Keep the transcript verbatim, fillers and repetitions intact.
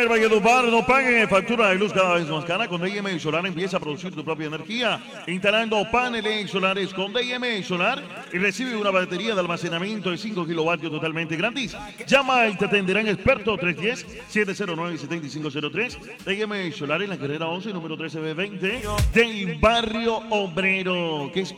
el Valledupar, no pague factura de luz cada vez más cara. Con D M Solar empieza a producir tu propia energía instalando paneles solares con D M Solar y recibe una batería de almacenamiento de cinco kilovatios totalmente gratis. Llama y te atenderán experto tres uno cero, siete cero nueve, siete cinco cero tres. D M Solar en la carrera once, número trece B veinte del Barrio Obrero. ¿Qué es